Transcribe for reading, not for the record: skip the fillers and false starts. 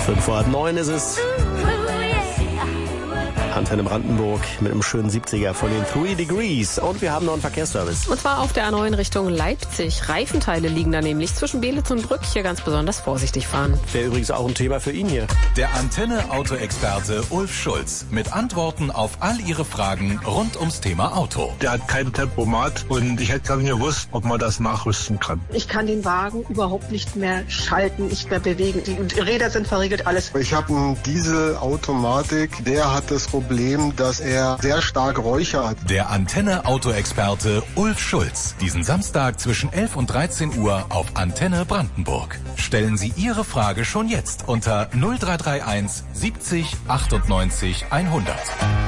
5:09 ist es. Antenne Brandenburg mit einem schönen 70er von den 3 Degrees. Und wir haben noch einen Verkehrsservice. Und zwar auf der A9 Richtung Leipzig. Reifenteile liegen da nämlich zwischen Beelitz und Brück. Hier ganz besonders vorsichtig fahren. Wäre übrigens auch ein Thema für ihn hier. Der Antenne-Auto-Experte Ulf Schulz mit Antworten auf all Ihre Fragen rund ums Thema Auto. Der hat kein Tempomat und ich hätte gar nicht gewusst, ob man das nachrüsten kann. Ich kann den Wagen überhaupt nicht mehr schalten, nicht mehr bewegen. Die Räder sind verriegelt, alles. Ich habe einen Dieselautomatik, der hat das Problem, dass er sehr stark Räucher hat. Der Antenne-Auto-Experte Ulf Schulz. Diesen Samstag zwischen 11 und 13 Uhr auf Antenne Brandenburg. Stellen Sie Ihre Frage schon jetzt unter 0331 70 98 100.